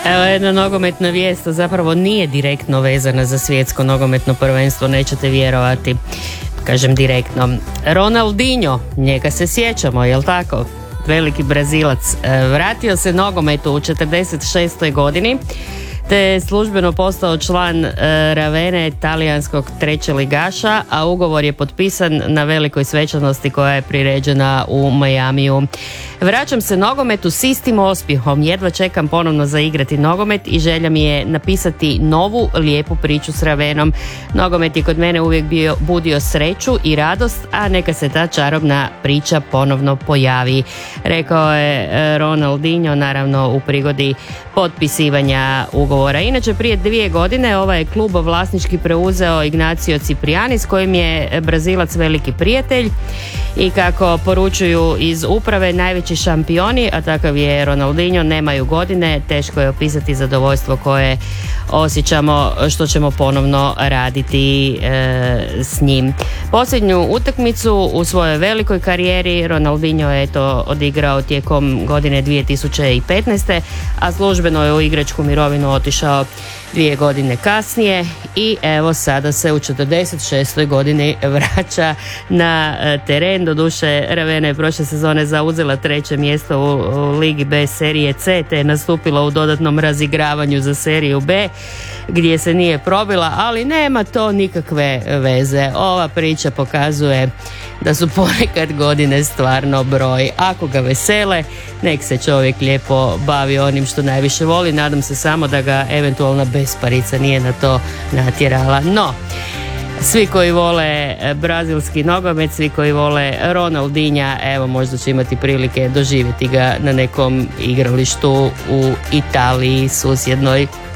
Evo jedna nogometna vijest, zapravo nije direktno vezana za svjetsko nogometno prvenstvo, nećete vjerovati, kažem direktno. Ronaldinho, njega se sjećamo, jel tako? Veliki Brazilac, vratio se nogometu u 46. godini, te je službeno postao član Ravene, talijanskog trećeligaša, a ugovor je potpisan na velikoj svečanosti koja je priređena u Majamiju. Vraćam se nogometu s istim ospjehom, jedva čekam ponovno zaigrati nogomet i želja mi je napisati novu lijepu priču s Ravenom. Nogomet je kod mene uvijek budio sreću i radost, a neka se ta čarobna priča ponovno pojavi, rekao je Ronaldinho, naravno u prigodi potpisivanja ugovora. Inače, prije 2 godine ovaj je klub vlasnički preuzeo Ignacio Cipriani, s kojim je Brazilac veliki prijatelj, i kako poručuju iz uprave, najveći šampioni, a takav je Ronaldinho, nemaju godine. Teško je opisati zadovoljstvo koje osjećamo što ćemo ponovno raditi s njim. Posljednju utakmicu u svojoj velikoj karijeri Ronaldinho je to odigrao tijekom godine 2015. a službeno je u igračku mirovinu otišao 2 godine kasnije i evo sada se u 46. godini vraća na teren. Doduše, Ravena je prošle sezone zauzela 3. mjesto u Ligi B serije C, te je nastupila u dodatnom razigravanju za seriju B gdje se nije probila, ali nema to nikakve veze. Ova priča pokazuje da su ponekad godine stvarno broj. Ako ga vesele, nek se čovjek lijepo bavi onim što najviše voli. Nadam se samo da ga eventualna besparica nije na to natjerala. No, svi koji vole brazilski nogomet, svi koji vole Ronaldinha, evo možda će imati prilike doživjeti ga na nekom igralištu u Italiji susjednoj.